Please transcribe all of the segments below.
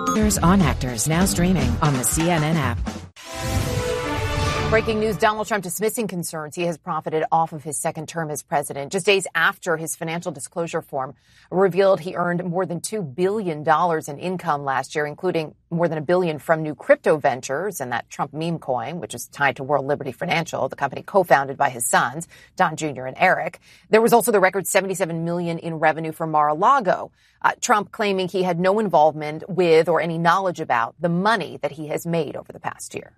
On Actors, now streaming on the CNN app. Breaking news, Donald Trump dismissing concerns he has profited off of his second term as president. Just days after his financial disclosure form revealed he earned more than $2 billion in income last year, including more than $1 billion from new crypto ventures and that Trump meme coin, which is tied to World Liberty Financial, the company co-founded by his sons, Don Jr. and Eric. There was also the record $77 million in revenue from Mar-a-Lago. Trump claiming he had no involvement with or any knowledge about the money that he has made over the past year.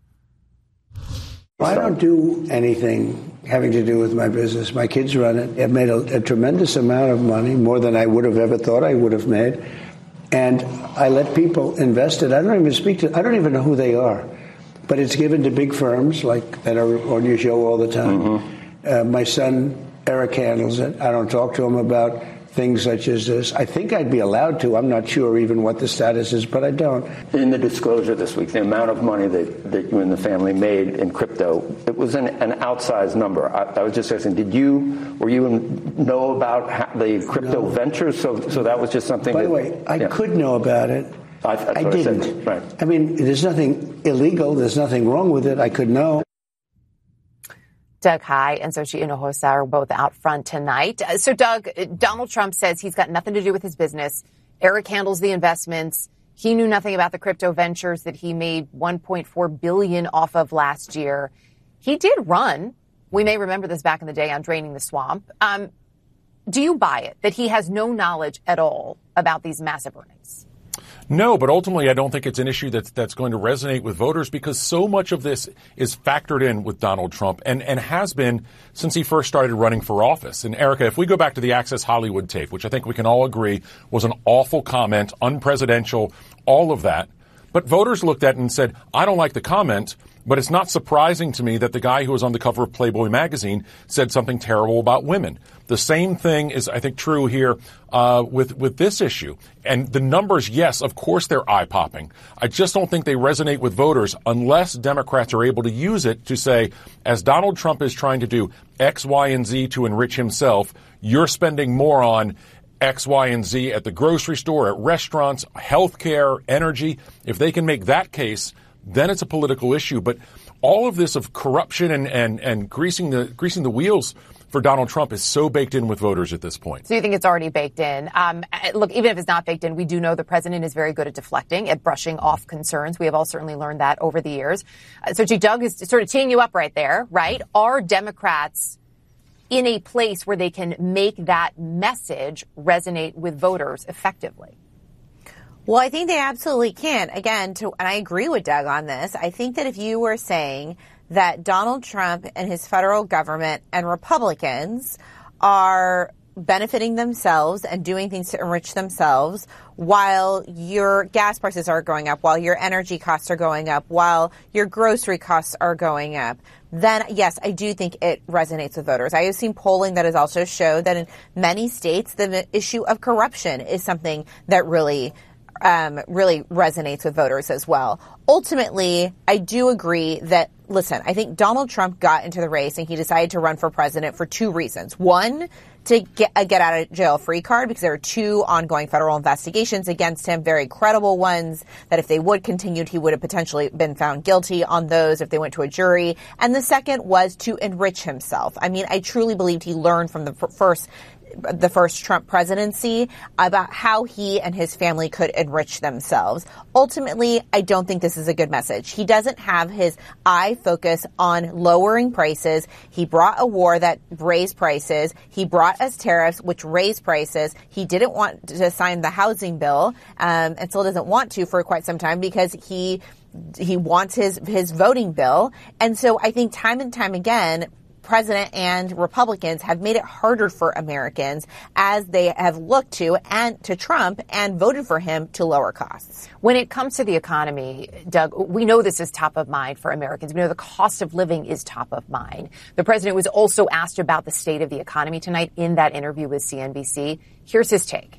I don't do anything having to do with my business. My kids run it. I've made a tremendous amount of money, more than I would have ever thought I would have made. And I let people invest it. I don't even know who they are. But it's given to big firms like that are on your show all the time. Mm-hmm. My son, Eric, handles it. I don't talk to him about things such as this. I think I'd be allowed to. I'm not sure even what the status is, but I don't. In the disclosure this week, the amount of money that you and the family made in crypto, it was an outsized number. I was just asking, did you know about the crypto ventures? So that was just something. By the way, I could know about it. I didn't. Right. I mean, there's nothing illegal. There's nothing wrong with it. I could know. Doug Heye and Xochitl Hinojosa are both out front tonight. So, Doug, Donald Trump says he's got nothing to do with his business. Eric handles the investments. He knew nothing about the crypto ventures that he made $1.4 billion off of last year. He did run. We may remember this back in the day on Draining the Swamp. Do you buy it that he has no knowledge at all about these massive earnings? No, but ultimately I don't think it's an issue that's going to resonate with voters because so much of this is factored in with Donald Trump and has been since he first started running for office. And Erica, if we go back to the Access Hollywood tape, which I think we can all agree was an awful comment, unpresidential, all of that. But voters looked at it and said, I don't like the comment, but it's not surprising to me that the guy who was on the cover of Playboy magazine said something terrible about women. The same thing is, I think, true here with this issue. And the numbers, yes, of course, they're eye-popping. I just don't think they resonate with voters unless Democrats are able to use it to say, as Donald Trump is trying to do X, Y, and Z to enrich himself, you're spending more on X, Y, and Z at the grocery store, at restaurants, healthcare, energy. If they can make that case, then it's a political issue. But all of this of corruption and greasing the wheels for Donald Trump is so baked in with voters at this point. So you think it's already baked in? Look, even if it's not baked in, we do know the president is very good at deflecting, at brushing off concerns. We have all certainly learned that over the years. So Doug is sort of teeing you up right there, right? Are Democrats in a place where they can make that message resonate with voters effectively? Well, I think they absolutely can. Again, and I agree with Doug on this. I think that if you were saying that Donald Trump and his federal government and Republicans are benefiting themselves and doing things to enrich themselves while your gas prices are going up, while your energy costs are going up, while your grocery costs are going up, then yes, I do think it resonates with voters. I have seen polling that has also showed that in many states, the issue of corruption is something that really resonates with voters as well. Ultimately, I do agree that, listen, I think Donald Trump got into the race and he decided to run for president for two reasons. One, to get a get out of jail free card because there are two ongoing federal investigations against him, very credible ones that if they would continued, he would have potentially been found guilty on those if they went to a jury. And the second was to enrich himself. I mean, I truly believed he learned from the first Trump presidency about how he and his family could enrich themselves. Ultimately, I don't think this is a good message. He doesn't have his eye focus on lowering prices. He brought a war that raised prices. He brought us tariffs, which raised prices. He didn't want to sign the housing bill, and still doesn't want to for quite some time because he wants his voting bill. And so I think time and time again, President and Republicans have made it harder for Americans as they have looked to Trump and voted for him to lower costs. When it comes to the economy, Doug, we know this is top of mind for Americans. We know the cost of living is top of mind. The president was also asked about the state of the economy tonight in that interview with CNBC. Here's his take.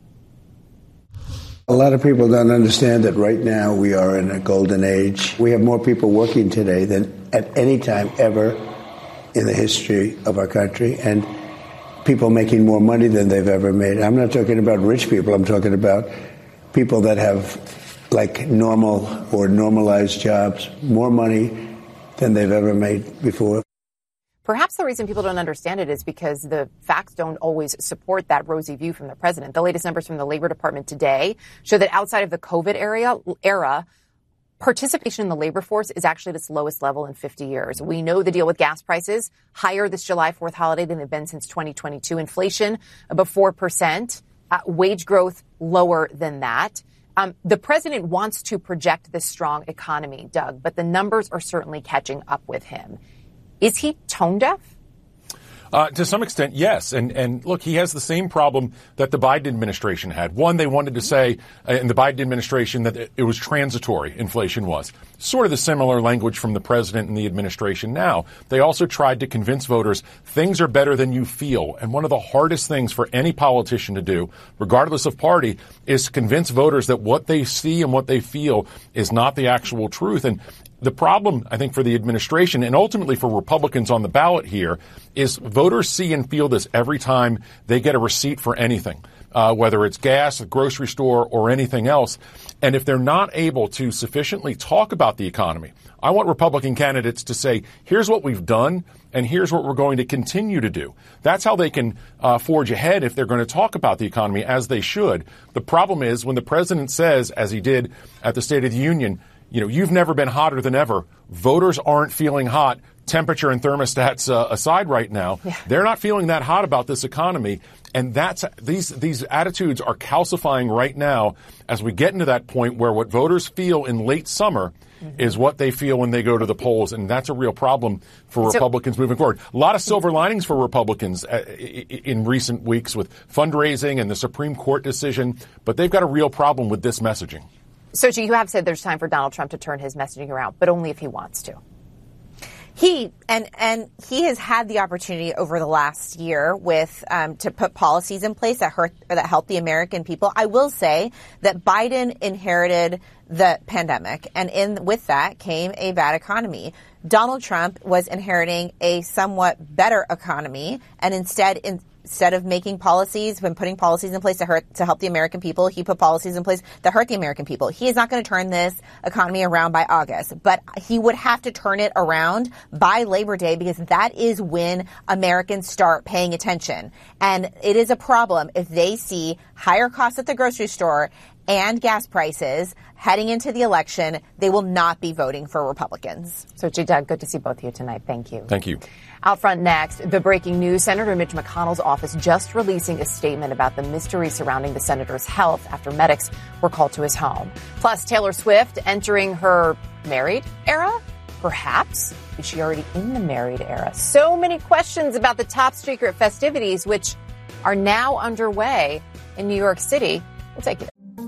A lot of people don't understand that right now we are in a golden age. We have more people working today than at any time ever in the history of our country, and people making more money than they've ever made. I'm not talking about rich people. I'm talking about people that have like normal or normalized jobs more money than they've ever made before. Perhaps the reason people don't understand it is because the facts don't always support that rosy view from the president. The latest numbers from the Labor Department today show that outside of the COVID era, participation in the labor force is actually at its lowest level in 50 years. We know the deal with gas prices higher this July 4th holiday than they've been since 2022. Inflation above 4%, wage growth lower than that. The president wants to project this strong economy, Doug, but the numbers are certainly catching up with him. Is he tone deaf? To some extent, yes. And look, he has the same problem that the Biden administration had. One, they wanted to say in the Biden administration that it was transitory, inflation was. Sort of the similar language from the president and the administration now. They also tried to convince voters things are better than you feel. And one of the hardest things for any politician to do, regardless of party, is to convince voters that what they see and what they feel is not the actual truth. And the problem, I think, for the administration and ultimately for Republicans on the ballot here is voters see and feel this every time they get a receipt for anything, whether it's gas, a grocery store, or anything else. And if they're not able to sufficiently talk about the economy, I want Republican candidates to say, here's what we've done and here's what we're going to continue to do. That's how they can forge ahead if they're going to talk about the economy, as they should. The problem is when the president says, as he did at the State of the Union, you know, you've never been hotter than ever. Voters aren't feeling hot, temperature and thermostats aside right now. Yeah. They're not feeling that hot about this economy. And these attitudes are calcifying right now as we get into that point where what voters feel in late summer is what they feel when they go to the polls. And that's a real problem for Republicans moving forward. A lot of silver linings for Republicans in recent weeks with fundraising and the Supreme Court decision. But they've got a real problem with this messaging. Sochi, you have said there's time for Donald Trump to turn his messaging around, but only if he wants to. He has had the opportunity over the last year with to put policies in place that help the American people. I will say that Biden inherited the pandemic, and with that came a bad economy. Donald Trump was inheriting a somewhat better economy, and instead of making policies, when putting policies in place to help the American people, he put policies in place that hurt the American people. He is not going to turn this economy around by August, but he would have to turn it around by Labor Day because that is when Americans start paying attention. And it is a problem if they see higher costs at the grocery store and gas prices heading into the election, they will not be voting for Republicans. Sochi, Doug, good to see both of you tonight. Thank you. Thank you. Out front next, the breaking news. Senator Mitch McConnell's office just releasing a statement about the mystery surrounding the senator's health after medics were called to his home. Plus, Taylor Swift entering her married era? Perhaps. Is she already in the married era? So many questions about the top secret festivities, which are now underway in New York City. We'll take it.